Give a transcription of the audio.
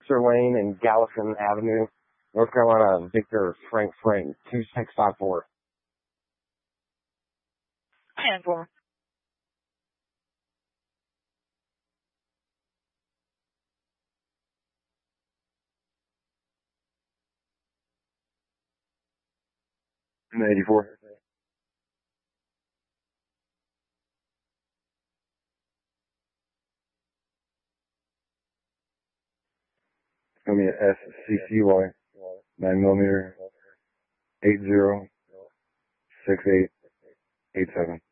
Webster Lane and Gallatin Avenue, North Carolina, Victor Frank 2654. And for And 84. It's going to be an SCCY 9mm 806887.